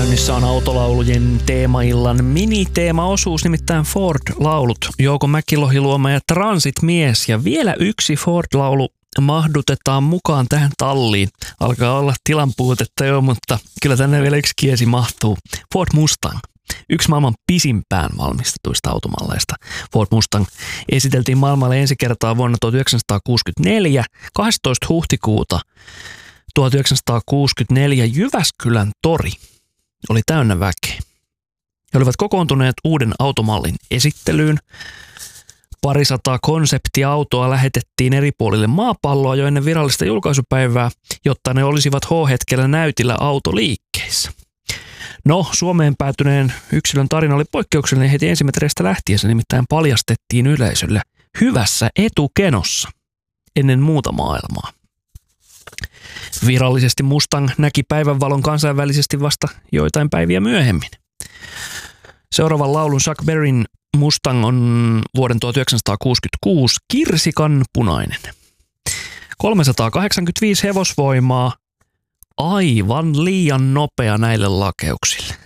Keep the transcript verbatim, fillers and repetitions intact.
Käynnissä on autolaulujen teemaillan miniteemaosuus, nimittäin Ford-laulut. Jouko Mäkilohi-Luoma ja Transit-mies. Ja vielä yksi Ford-laulu mahdutetaan mukaan tähän talliin. Alkaa olla tilan puutetta jo, mutta kyllä tänne vielä yksi kiesi mahtuu. Ford Mustang. Yksi maailman pisimpään valmistetuista automalleista. Ford Mustang esiteltiin maailmalle ensi kertaa vuonna tuhatyhdeksänsataakuusikymmentäneljä, kahdestoista huhtikuuta tuhatyhdeksänsataakuusikymmentäneljä Jyväskylän tori oli täynnä väkeä. He olivat kokoontuneet uuden automallin esittelyyn. Parisataa konseptiautoa lähetettiin eri puolille maapalloa jo ennen virallista julkaisupäivää, jotta ne olisivat H-hetkellä näytillä autoliikkeissä. No, Suomeen päätyneen yksilön tarina oli poikkeuksellinen heti ensimetreistä lähtien. Se nimittäin paljastettiin yleisölle hyvässä etukenossa ennen muuta maailmaa. Virallisesti Mustang näki päivänvalon kansainvälisesti vasta joitain päiviä myöhemmin. Seuraavan laulun Chuck Berryn Mustang on vuoden tuhatyhdeksänsataakuusikymmentäkuusi kirsikanpunainen. kolmesataakahdeksankymmentäviisi hevosvoimaa, aivan liian nopea näille lakeuksille.